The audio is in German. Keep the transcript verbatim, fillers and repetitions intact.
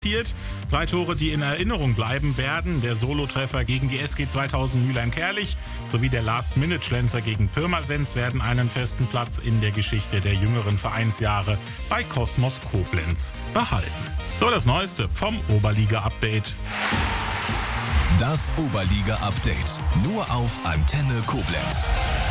erzielt. Drei Tore, die in Erinnerung bleiben werden. Der Solotreffer gegen die S G zweitausend Mülheim-Kärlich sowie der Last-Minute-Schlenzer gegen Pirmasens werden einen festen Platz in der Geschichte der jüngeren Vereinsjahre bei Kosmos Koblenz behalten. So, das Neueste vom Oberliga-Update. Das Oberliga-Update nur auf Antenne Koblenz.